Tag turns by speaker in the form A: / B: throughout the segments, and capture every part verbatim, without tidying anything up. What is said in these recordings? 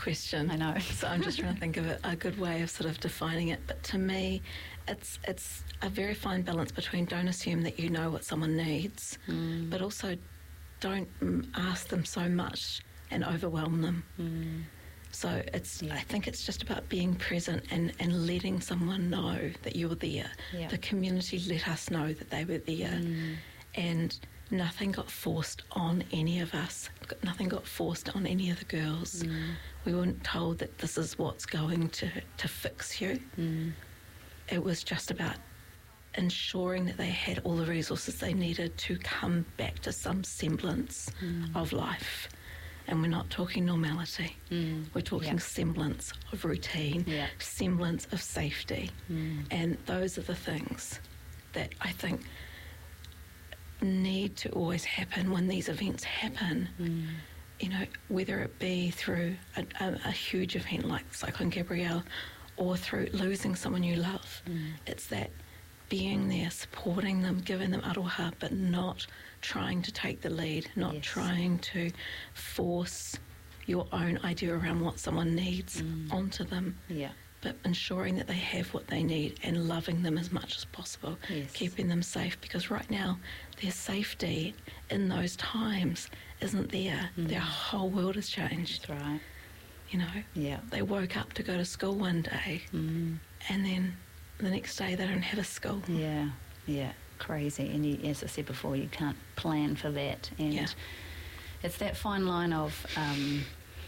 A: question.
B: I know.
A: So I'm just trying to think of a, a good way of sort of defining it. But to me, it's it's a very fine balance between don't assume that you know what someone needs,
B: mm.
A: but also don't ask them so much and overwhelm them.
B: Mm.
A: So it's.
B: Yeah.
A: I think it's just about being present and, and letting someone know that you were there.
B: Yeah.
A: The community let us know that they were there,
B: mm.
A: and nothing got forced on any of us. Nothing got forced on any of the girls.
B: Mm.
A: We weren't told that this is what's going to, to fix you.
B: Mm.
A: It was just about ensuring that they had all the resources they needed to come back to some semblance
B: mm.
A: of life. And we're not talking normality.
B: Mm.
A: We're talking
B: yeah.
A: semblance of routine,
B: yeah.
A: semblance of safety.
B: Mm.
A: And those are the things that I think need to always happen when these events happen.
B: Mm.
A: You know, whether it be through a, a, a huge event like Cyclone Gabrielle or through losing someone you love.
B: Mm.
A: It's that being there, supporting them, giving them aroha, but not trying to take the lead, not
B: yes.
A: trying to force your own idea around what someone needs
B: mm.
A: onto them.
B: Yeah.
A: But ensuring that they have what they need and loving them as much as possible,
B: yes.
A: keeping them safe, because right now their safety in those times isn't there.
B: Mm.
A: Their whole world has changed.
B: That's right.
A: You know,
B: yeah.
A: they woke up to go to school one day
B: mm.
A: and then the next day they don't have a school.
B: Yeah, yeah, crazy. And you, as I said before, you can't plan for that. And
A: yeah.
B: it's that fine line of um,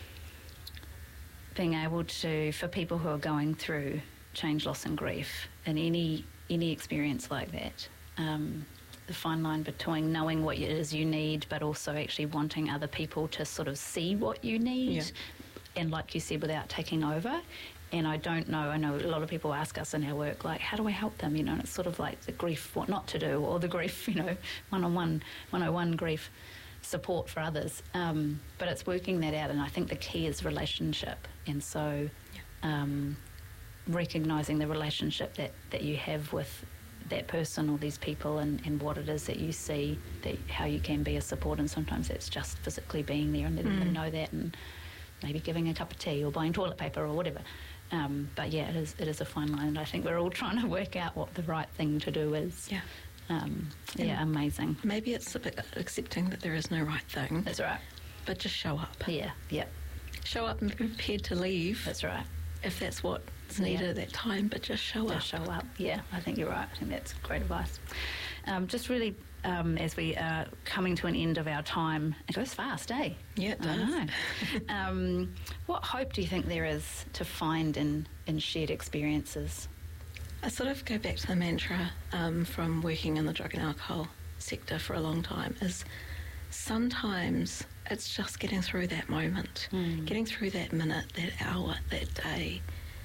B: being able to, for people who are going through change, loss and grief, and any any experience like that, um, the fine line between knowing what it is you need, but also actually wanting other people to sort of see what you need,
A: yeah.
B: and like you said, without taking over. And I don't know, I know a lot of people ask us in our work, like, how do I help them? You know, and it's sort of like the grief, what not to do, or the grief, you know, one-on-one, one-on-one grief support for others. Um, but it's working that out, and I think the key is relationship. And so
A: yeah.
B: um, recognising the relationship that, that you have with that person or these people, and, and what it is that you see, that how you can be a support. And sometimes it's just physically being there and letting
A: mm.
B: them know that, and maybe giving a cup of tea or buying toilet paper or whatever. Um, but yeah, it is it is a fine line, and I think we're all trying to work out what the right thing to do is.
A: Yeah.
B: Um, yeah, amazing.
A: Maybe it's a bit accepting that there is no right thing.
B: That's right.
A: But just show up.
B: Yeah, yeah.
A: Show up and be prepared to leave.
B: That's right.
A: If that's what's needed
B: yeah.
A: at that time, but just show
B: just
A: up.
B: show up. Yeah, I think you're right. I think that's great advice. Um, just really, um, as we are coming to an end of our time, it goes fast, eh?
A: Yeah, it does.
B: I know. um, what hope do you think there is to find in, in shared experiences?
A: I sort of go back to the mantra um, from working in the drug and alcohol sector for a long time, is sometimes it's just getting through that moment,
B: mm.
A: getting through that minute, that hour, that day,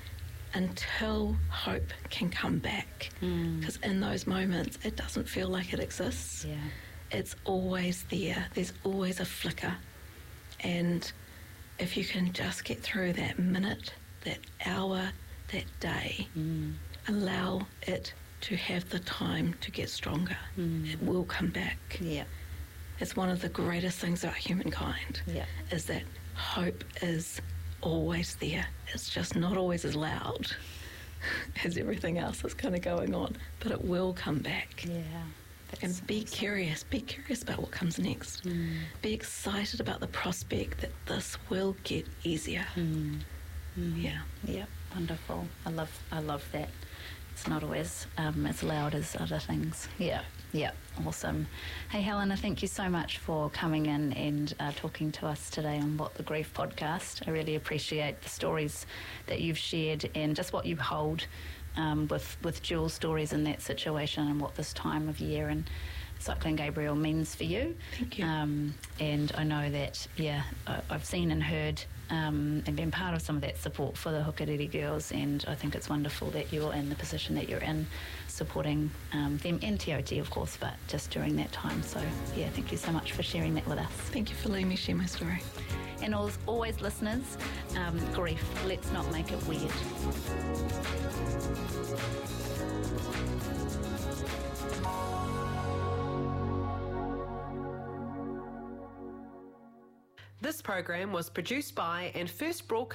A: until hope can come back. Because
B: mm.
A: in those moments, it doesn't feel like it exists.
B: Yeah.
A: It's always there. There's always a flicker. And if you can just get through that minute, that hour, that day,
B: mm.
A: allow it to have the time to get stronger.
B: Mm.
A: It will come back.
B: Yeah.
A: It's one of the greatest things about humankind,
B: yeah.
A: is that hope is always there. It's just not always as loud as everything else that's kind of going on, but it will come back.
B: Yeah.
A: And be curious. Be curious about what comes next.
B: Mm.
A: Be excited about the prospect that this will get easier.
B: Mm. Mm.
A: Yeah.
B: Yeah. Wonderful. I love. I love that. It's not always um, as loud as other things. Yeah. Yeah. Awesome. Hey, Helena, thank you so much for coming in and uh, talking to us today on What the Grief podcast. I really appreciate the stories that you've shared and just what you hold um, with with Jules' stories in that situation, and what this time of year and Cyclone Gabrielle means for you.
A: Thank you.
B: Um, and I know that, yeah, I, I've seen and heard um, and been part of some of that support for the Hukariri girls, and I think it's wonderful that you're in the position that you're in, supporting um, them and T O T, of course, but just during that time. So, yeah, thank you so much for sharing that with us.
A: Thank you for letting me share my story.
B: And as always, listeners, um, grief, let's not make it weird.
C: This program was produced by and first broadcast